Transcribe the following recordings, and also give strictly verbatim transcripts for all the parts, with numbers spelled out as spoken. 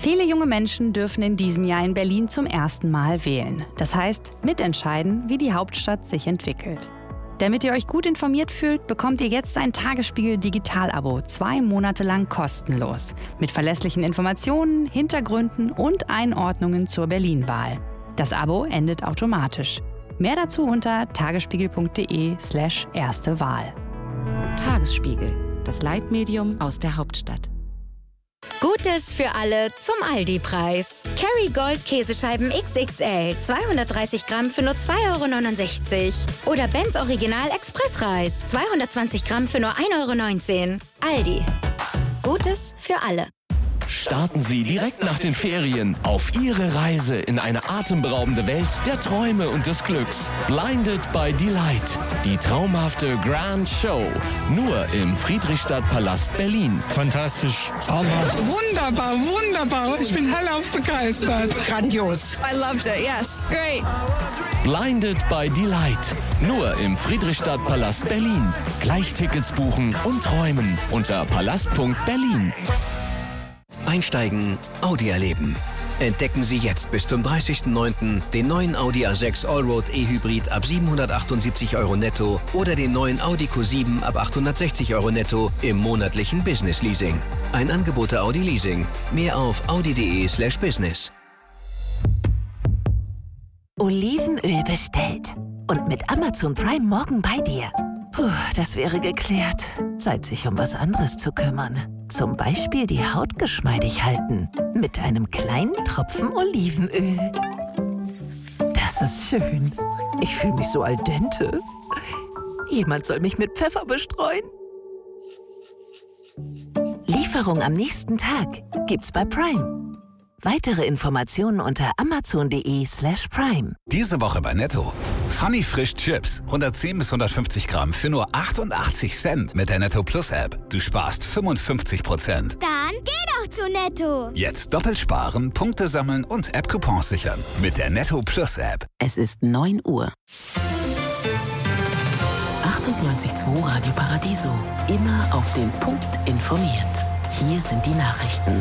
Viele junge Menschen dürfen in diesem Jahr in Berlin zum ersten Mal wählen. Das heißt, mitentscheiden, wie die Hauptstadt sich entwickelt. Damit ihr euch gut informiert fühlt, bekommt ihr jetzt ein Tagesspiegel-Digital-Abo, zwei Monate lang kostenlos. Mit verlässlichen Informationen, Hintergründen und Einordnungen zur Berlin-Wahl. Das Abo endet automatisch. Mehr dazu unter tagesspiegel.de slash erste Wahl. Tagesspiegel, das Leitmedium aus der Hauptstadt. Gutes für alle zum Aldi-Preis. Kerrygold Käsescheiben X X L, zweihundertdreißig Gramm für nur zwei Euro neunundsechzig. Oder Benz Original Expressreis, zweihundertzwanzig Gramm für nur ein Euro neunzehn. Aldi. Gutes für alle. Starten Sie direkt nach den Ferien auf Ihre Reise in eine atemberaubende Welt der Träume und des Glücks. Blinded by Delight. Die traumhafte Grand Show. Nur im Friedrichstadtpalast Berlin. Fantastisch. Traumhaft. Wunderbar, wunderbar. Ich bin hellauf begeistert. Grandios. I loved it, yes. Great. Blinded by Delight. Nur im Friedrichstadtpalast Berlin. Gleich Tickets buchen und träumen unter palast punkt berlin. Einsteigen, Audi erleben. Entdecken Sie jetzt bis zum dreißigsten neunten den neuen Audi A sechs Allroad E-Hybrid ab siebenhundertachtundsiebzig Euro netto oder den neuen Audi Q sieben ab achthundertsechzig Euro netto im monatlichen Business Leasing. Ein Angebot der Audi Leasing. Mehr auf audi.de slash business. Olivenöl bestellt. Und mit Amazon Prime morgen bei dir. Puh, das wäre geklärt. Zeit, sich um was anderes zu kümmern. Zum Beispiel die Haut geschmeidig halten. Mit einem kleinen Tropfen Olivenöl. Das ist schön. Ich fühle mich so al dente. Jemand soll mich mit Pfeffer bestreuen. Lieferung am nächsten Tag gibt's bei Prime. Weitere Informationen unter amazon.de slash prime. Diese Woche bei Netto. Funny Frisch Chips. hundertzehn bis hundertfünfzig Gramm für nur achtundachtzig Cent mit der Netto Plus App. Du sparst fünfundfünfzig Prozent. Dann geh doch zu Netto. Jetzt doppelt sparen, Punkte sammeln und App-Coupons sichern. Mit der Netto Plus App. Es ist neun Uhr. achtundneunzig Komma zwei Radio Paradiso. Immer auf den Punkt informiert. Hier sind die Nachrichten.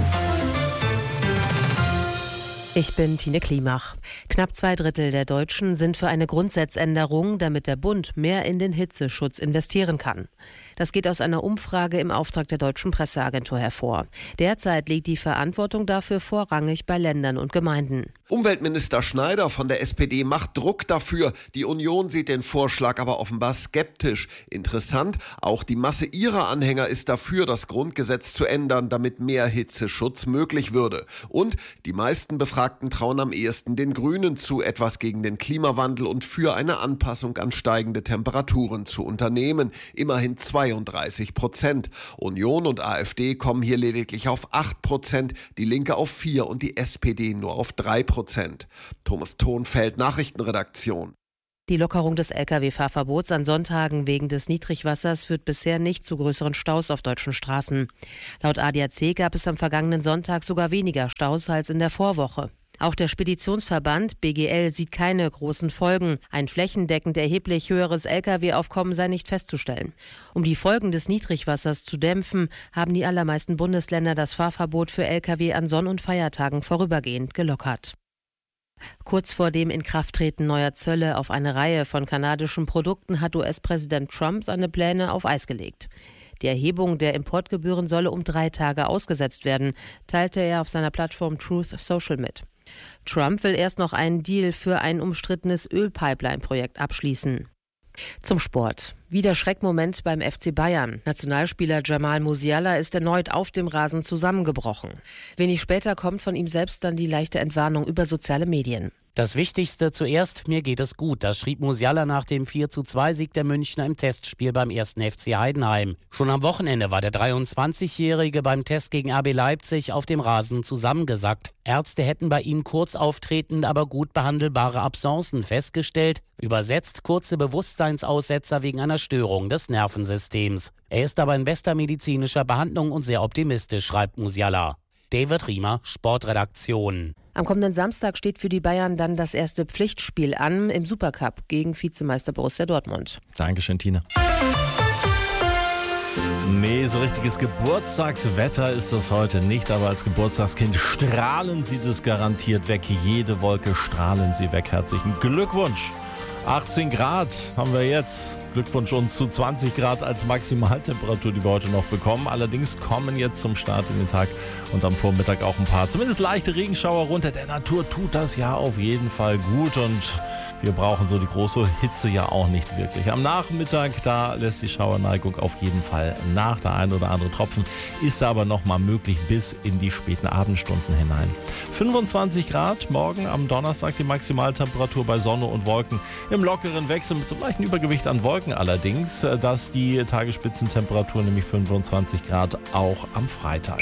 Ich bin Tine Klimach. Knapp zwei Drittel der Deutschen sind für eine Grundsatzänderung, damit der Bund mehr in den Hitzeschutz investieren kann. Das geht aus einer Umfrage im Auftrag der Deutschen Presseagentur hervor. Derzeit liegt die Verantwortung dafür vorrangig bei Ländern und Gemeinden. Umweltminister Schneider von der S P D macht Druck dafür. Die Union sieht den Vorschlag aber offenbar skeptisch. Interessant, auch die Masse ihrer Anhänger ist dafür, das Grundgesetz zu ändern, damit mehr Hitzeschutz möglich würde. Und die meisten Befragten trauen am ehesten den Grünen zu, etwas gegen den Klimawandel und für eine Anpassung an steigende Temperaturen zu unternehmen. Immerhin zweiunddreißig Prozent. Union und AfD kommen hier lediglich auf acht Prozent, die Linke auf vier und die S P D nur auf drei Prozent. Thomas Thonfeld, Nachrichtenredaktion. Die Lockerung des L K W-Fahrverbots an Sonntagen wegen des Niedrigwassers führt bisher nicht zu größeren Staus auf deutschen Straßen. Laut A D A C gab es am vergangenen Sonntag sogar weniger Staus als in der Vorwoche. Auch der Speditionsverband B G L sieht keine großen Folgen. Ein flächendeckend erheblich höheres L K W-Aufkommen sei nicht festzustellen. Um die Folgen des Niedrigwassers zu dämpfen, haben die allermeisten Bundesländer das Fahrverbot für L K W an Sonn- und Feiertagen vorübergehend gelockert. Kurz vor dem Inkrafttreten neuer Zölle auf eine Reihe von kanadischen Produkten hat U S-Präsident Trump seine Pläne auf Eis gelegt. Die Erhebung der Importgebühren solle um drei Tage ausgesetzt werden, teilte er auf seiner Plattform Truth Social mit. Trump will erst noch einen Deal für ein umstrittenes Ölpipeline-Projekt abschließen. Zum Sport. Wieder Schreckmoment beim F C Bayern. Nationalspieler Jamal Musiala ist erneut auf dem Rasen zusammengebrochen. Wenig später kommt von ihm selbst dann die leichte Entwarnung über soziale Medien. Das Wichtigste zuerst, mir geht es gut. Das schrieb Musiala nach dem vier zu zwei Sieg der Münchner im Testspiel beim ersten F C Heidenheim. Schon am Wochenende war der dreiundzwanzigjährige beim Test gegen R B Leipzig auf dem Rasen zusammengesackt. Ärzte hätten bei ihm kurz auftretende, aber gut behandelbare Absencen festgestellt. Übersetzt kurze Bewusstseinsaussetzer wegen einer Störung des Nervensystems. Er ist aber in bester medizinischer Behandlung und sehr optimistisch, schreibt Musiala. David Riemer, Sportredaktion. Am kommenden Samstag steht für die Bayern dann das erste Pflichtspiel an im Supercup gegen Vizemeister Borussia Dortmund. Dankeschön, Tina. Nee, so richtiges Geburtstagswetter ist das heute nicht, aber als Geburtstagskind strahlen Sie das garantiert weg. Jede Wolke strahlen Sie weg. Herzlichen Glückwunsch. achtzehn Grad haben wir jetzt. Glückwunsch uns zu zwanzig Grad als Maximaltemperatur, die wir heute noch bekommen. Allerdings kommen jetzt zum Start in den Tag und am Vormittag auch ein paar, zumindest leichte Regenschauer runter. Der Natur tut das ja auf jeden Fall gut und wir brauchen so die große Hitze ja auch nicht wirklich. Am Nachmittag, da lässt die Schauerneigung auf jeden Fall nach. Der ein oder andere Tropfen ist aber noch mal möglich bis in die späten Abendstunden hinein. fünfundzwanzig Grad, morgen am Donnerstag die Maximaltemperatur bei Sonne und Wolken im lockeren Wechsel mit so einem leichten Übergewicht an Wolken allerdings, dass die Tagesspitzentemperatur nämlich fünfundzwanzig Grad auch am Freitag.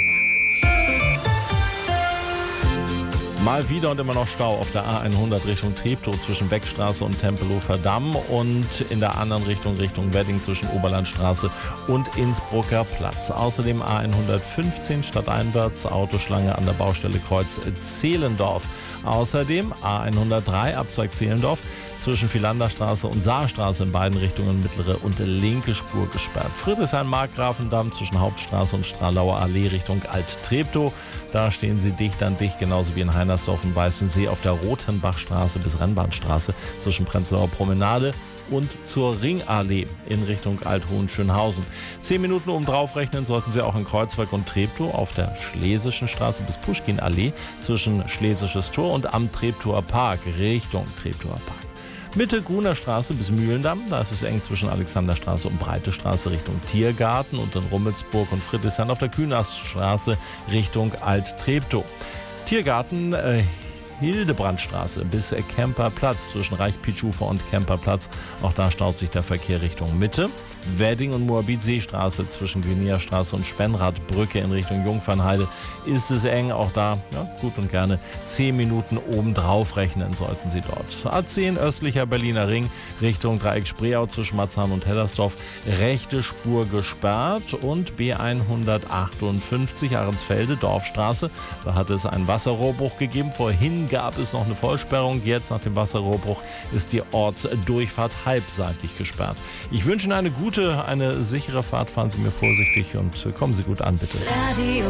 Mal wieder und immer noch Stau auf der A hundert Richtung Treptow zwischen Beckstraße und Tempelhofer Damm und in der anderen Richtung Richtung Wedding zwischen Oberlandstraße und Innsbrucker Platz. Außerdem A hundertfünfzehn stadteinwärts Autoschlange an der Baustelle Kreuz Zehlendorf. Außerdem A hundertdrei Abzweig Zehlendorf zwischen Philanderstraße und Saarstraße in beiden Richtungen mittlere und linke Spur gesperrt. Friedrichshain-Markgrafendamm zwischen Hauptstraße und Stralauer Allee Richtung Alt-Treptow. Da stehen sie dicht an dicht, genauso wie in Heinersdorf und Weißensee auf der Rotenbachstraße bis Rennbahnstraße zwischen Prenzlauer Promenade und zur Ringallee in Richtung Alt-Hohenschönhausen. Zehn Minuten oben drauf rechnen sollten Sie auch in Kreuzberg und Treptow auf der Schlesischen Straße bis Puschkin-Allee zwischen Schlesisches Tor und am Treptower Park Richtung Treptower Park. Mitte Gruner Straße bis Mühlendamm, da ist es eng zwischen Alexanderstraße und Breite Straße Richtung Tiergarten und in Rummelsburg und Friedrichshain auf der Künaststraße Richtung Alt-Treptow. Tiergarten, äh, Hildebrandstraße bis Kemperplatz zwischen Reich-Pitschufer und Kemperplatz. Auch da staut sich der Verkehr Richtung Mitte. Wedding und Moabit-Seestraße zwischen Guinea-Straße und Spenradbrücke in Richtung Jungfernheide ist es eng. Auch da, ja, gut und gerne zehn Minuten obendrauf rechnen sollten Sie dort. A zehn östlicher Berliner Ring Richtung Dreieck Spreeau zwischen Marzahn und Hellersdorf. Rechte Spur gesperrt und B hundertachtundfünfzig Ahrensfelde Dorfstraße. Da hat es einen Wasserrohrbruch gegeben. Vorhin gab es noch eine Vollsperrung. Jetzt nach dem Wasserrohrbruch ist die Ortsdurchfahrt halbseitig gesperrt. Ich wünsche Ihnen eine gute, eine sichere Fahrt. Fahren Sie mir vorsichtig und kommen Sie gut an, bitte. Radio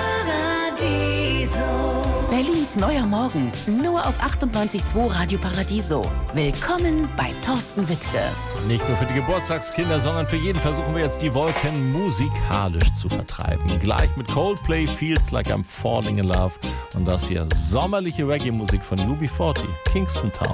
Paradiso. Berlins neuer Morgen. Nur auf achtundneunzig Komma zwei Radio Paradiso. Willkommen bei Thorsten Wittke. Nicht nur für die Geburtstagskinder, sondern für jeden versuchen wir jetzt die Wolken musikalisch zu vertreiben. Gleich mit Coldplay, Feels Like I'm Falling in Love. Und das hier sommerliche Reggae-Musik von U B vierzig, Kingston Town.